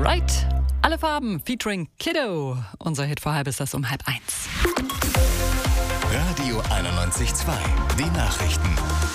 Alright, alle Farben featuring Kiddo. Unser Hit vor halb ist das um 12:30. Radio 91.2, die Nachrichten.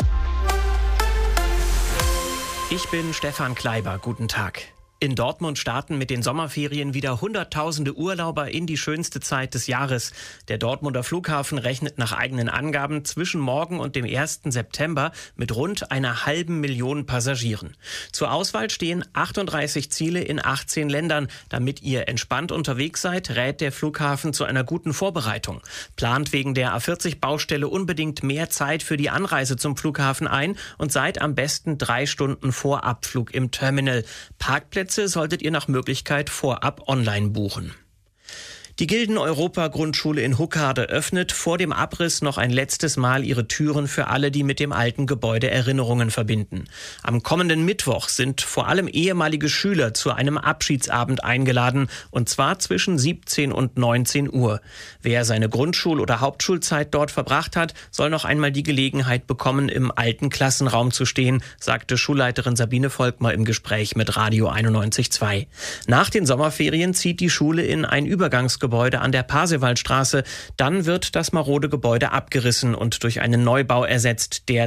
Ich bin Stefan Kleiber, guten Tag. In Dortmund starten mit den Sommerferien wieder Hunderttausende Urlauber in die schönste Zeit des Jahres. Der Dortmunder Flughafen rechnet nach eigenen Angaben zwischen morgen und dem 1. September mit rund 500.000 Passagieren. Zur Auswahl stehen 38 Ziele in 18 Ländern. Damit ihr entspannt unterwegs seid, rät der Flughafen zu einer guten Vorbereitung. Plant wegen der A40-Baustelle unbedingt mehr Zeit für die Anreise zum Flughafen ein und seid am besten 3 Stunden vor Abflug im Terminal. Parkplätze solltet ihr nach Möglichkeit vorab online buchen. Die Gilden-Europa-Grundschule in Huckharde öffnet vor dem Abriss noch ein letztes Mal ihre Türen für alle, die mit dem alten Gebäude Erinnerungen verbinden. Am kommenden Mittwoch sind vor allem ehemalige Schüler zu einem Abschiedsabend eingeladen, und zwar zwischen 17 und 19 Uhr. Wer seine Grundschul- oder Hauptschulzeit dort verbracht hat, soll noch einmal die Gelegenheit bekommen, im alten Klassenraum zu stehen, sagte Schulleiterin Sabine Volkmar im Gespräch mit Radio 91.2. Nach den Sommerferien zieht die Schule in ein Übergangsgebäude an der Parsewaldstraße. Dann wird das marode Gebäude abgerissen und durch einen Neubau ersetzt, der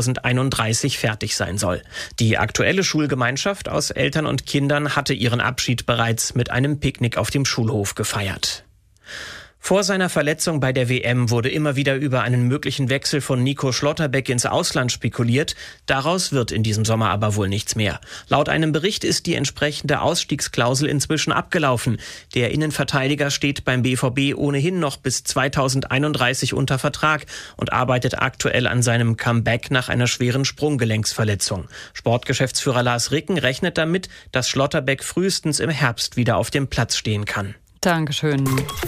2031 fertig sein soll. Die aktuelle Schulgemeinschaft aus Eltern und Kindern hatte ihren Abschied bereits mit einem Picknick auf dem Schulhof gefeiert. Vor seiner Verletzung bei der WM wurde immer wieder über einen möglichen Wechsel von Nico Schlotterbeck ins Ausland spekuliert. Daraus wird in diesem Sommer aber wohl nichts mehr. Laut einem Bericht ist die entsprechende Ausstiegsklausel inzwischen abgelaufen. Der Innenverteidiger steht beim BVB ohnehin noch bis 2031 unter Vertrag und arbeitet aktuell an seinem Comeback nach einer schweren Sprunggelenksverletzung. Sportgeschäftsführer Lars Ricken rechnet damit, dass Schlotterbeck frühestens im Herbst wieder auf dem Platz stehen kann. Dankeschön.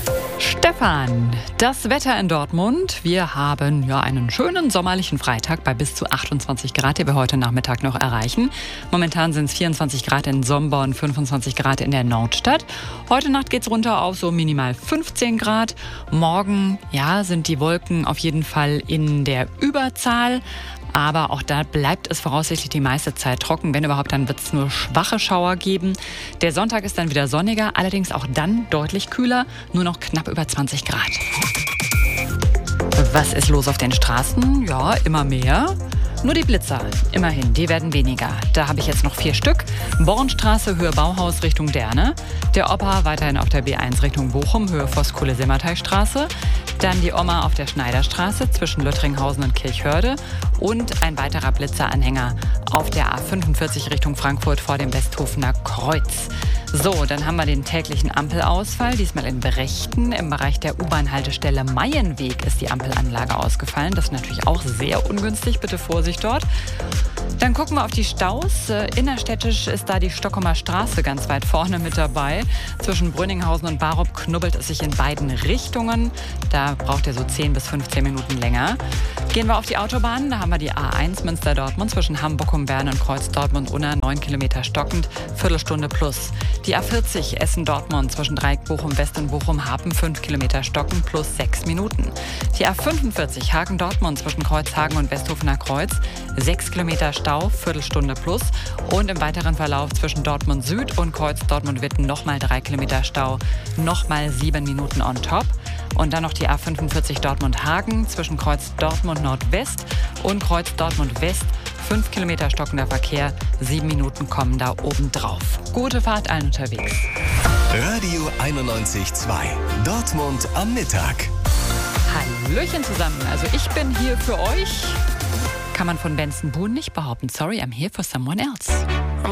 Stefan, das Wetter in Dortmund. Wir haben einen schönen sommerlichen Freitag bei bis zu 28 Grad, die wir heute Nachmittag noch erreichen. Momentan sind es 24 Grad in Somborn, 25 Grad in der Nordstadt. Heute Nacht geht es runter auf so minimal 15 Grad. Morgen, sind die Wolken auf jeden Fall in der Überzahl. Aber auch da bleibt es voraussichtlich die meiste Zeit trocken. Wenn überhaupt, dann wird es nur schwache Schauer geben. Der Sonntag ist dann wieder sonniger, allerdings auch dann deutlich kühler, nur noch knapp über 20 Grad. Was ist los auf den Straßen? Ja, immer mehr. Nur die Blitzer, immerhin, die werden weniger. Da habe ich jetzt noch 4 Stück. Bornstraße, Höhe Bauhaus Richtung Derne. Der Opa weiterhin auf der B1 Richtung Bochum, Höhe Voskuhle-Simmerteichstraße. Dann die Oma auf der Schneiderstraße zwischen Lüttringhausen und Kirchhörde. Und ein weiterer Blitzeranhänger auf der A45 Richtung Frankfurt vor dem Westhofener Kreuz. So, dann haben wir den täglichen Ampelausfall, diesmal in Brechten. Im Bereich der U-Bahn-Haltestelle Maienweg ist die Ampelanlage ausgefallen. Das ist natürlich auch sehr ungünstig, bitte Vorsicht dort. Dann gucken wir auf die Staus. Innerstädtisch ist da die Stockholmer Straße ganz weit vorne mit dabei. Zwischen Brünninghausen und Barup knubbelt es sich in beiden Richtungen. Da braucht ihr so 10 bis 15 Minuten länger. Gehen wir auf die Autobahn. Da haben wir die A1 Münster-Dortmund zwischen Hamburg-Bern und Kreuz-Dortmund-Unna, 9 Kilometer stockend, Viertelstunde plus. Die A40 Essen-Dortmund zwischen Dreieck Bochum-West und Bochum-Hapen, 5 Kilometer stockend plus 6 Minuten. Die A45 Hagen-Dortmund zwischen Kreuzhagen und Westhofener Kreuz, 6 Kilometer Stau, Viertelstunde plus. Und im weiteren Verlauf zwischen Dortmund Süd und Kreuz Dortmund-Witten nochmal 3 Kilometer Stau, nochmal 7 Minuten on top. Und dann noch die A45 Dortmund-Hagen zwischen Kreuz Dortmund Nordwest und Kreuz Dortmund West. 5 Kilometer stockender Verkehr, 7 Minuten kommen da oben drauf. Gute Fahrt allen unterwegs. Radio 91.2, Dortmund am Mittag. Hallöchen zusammen, also ich bin hier für euch. Kann man von Benson Boone nicht behaupten. Sorry, I'm here for someone else.